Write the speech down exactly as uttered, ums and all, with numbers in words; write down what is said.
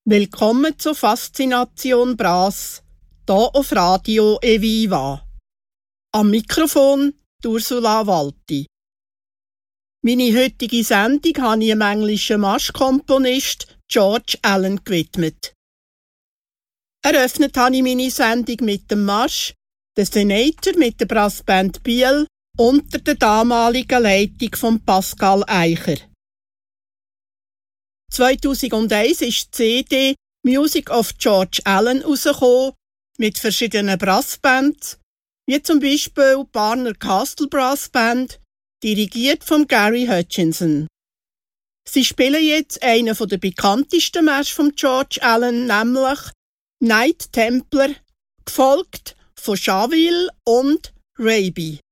Willkommen zur Faszination Brass, hier auf Radio Eviva. Am Mikrofon Ursula Walti. Meine heutige Sendung habe ich dem englischen Marschkomponist George Allen gewidmet. Eröffnet habe ich meine Sendung mit dem Marsch «The Senator» mit der Brassband Biel unter der damaligen Leitung von Pascal Eicher. zweitausendeins ist die C D «Music of George Allen» herausgekommen, mit verschiedenen Brassbands, wie zum Beispiel Barner Castle Brass Band, dirigiert von Gary Hutchinson. Sie spielen jetzt einen der bekanntesten Märsche von George Allen, nämlich «Knight Templar», gefolgt von «Chaville» und «Raby».